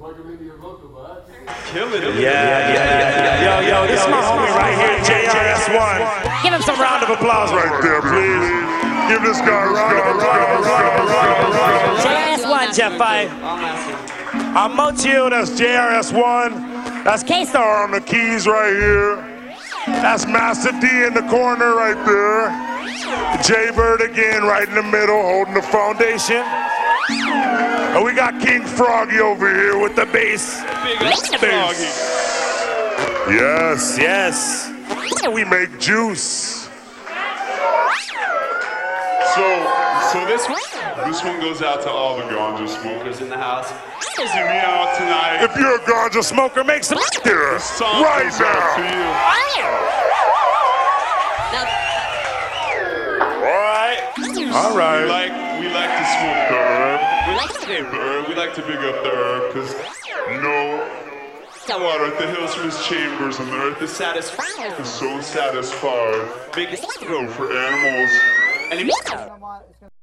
Yo, this is my homie right here, JRS1. Give him some round of applause right there, please. Give this guy a round of applause. JRS1, Jeff 5. I'm Mochio, that's JRS1. That's K-Star on the keys right here. That's Master D in the corner right there. J-Bird again right in the middle, holding the foundation. And we got King Froggy over here with the bass. Big Froggy. Yes. We make juice. So this one goes out to all the ganja smokers in the house. Hear me out tonight. If you're a ganja smoker, make some here right now. All right. We like to smoke the herb. We like to big up the herb because water at the hills from his chambers and the earth is satisfied. Is so satisfied. Big for animals. And